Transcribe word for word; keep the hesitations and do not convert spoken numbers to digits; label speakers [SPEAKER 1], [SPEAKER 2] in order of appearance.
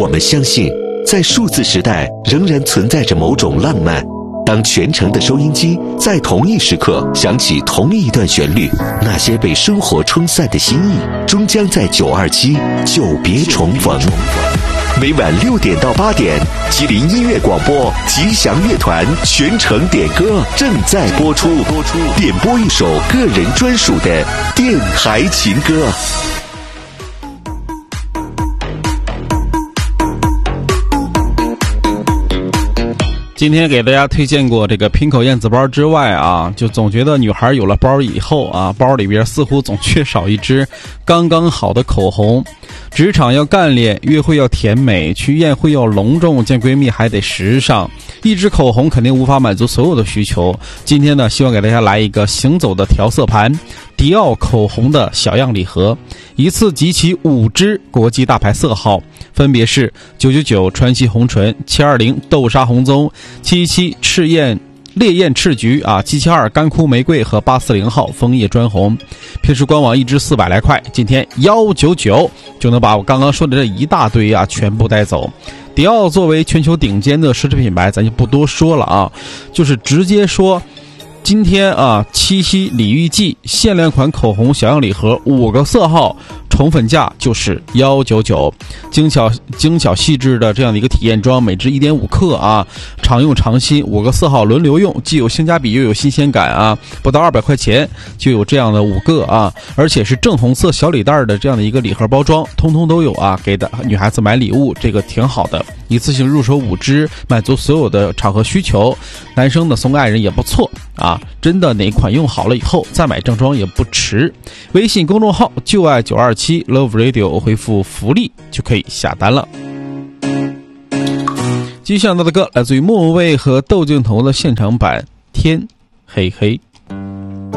[SPEAKER 1] 们相信，在数字时代仍然存在着某种浪漫。当全程的收音机在同一时刻响起同一段旋律，那些被生活冲散的心意，终将在九二七久别重逢。每晚六点到八点，吉林音乐广播吉祥乐团全程点歌正在播出，点播一首个人专属的电台情歌。
[SPEAKER 2] 今天给大家推荐过这个平口燕子包之外啊，就总觉得女孩有了包以后啊，包里边似乎总缺少一支刚刚好的口红。职场要干练，约会要甜美，去宴会要隆重，见闺蜜还得时尚。一支口红肯定无法满足所有的需求。今天呢，希望给大家来一个行走的调色盘，迪奥口红的小样礼盒，一次集齐五支国际大牌色号，分别是九九九川西红唇、七二零豆沙红棕、七一七赤焰烈焰赤橘啊，七七二干枯玫瑰和八四零号枫叶砖红。平时官网一支四百来块，今天一百九十九就能把我刚刚说的这一大堆啊全部带走。迪奥作为全球顶尖的奢侈品牌，咱就不多说了啊，就是直接说今天啊，七夕礼遇季限量款口红小样礼盒五个色号，宠粉价就是一百九十九，精巧精巧细致的这样的一个体验装，每支 一点五克啊，常用常新，五个色号轮流用，既有性价比又有新鲜感啊，不到二百块钱就有这样的五个啊，而且是正红色小礼袋的这样的一个礼盒包装，通通都有啊，给的女孩子买礼物这个挺好的，一次性入手五支，满足所有的场合需求，男生的送爱人也不错啊，真的哪款用好了以后再买正装也不迟。微信公众号就爱九二七 Love Radio 回复福利就可以下单了。继续想到的歌来自于莫文蔚和窦靖童的现场版天黑黑。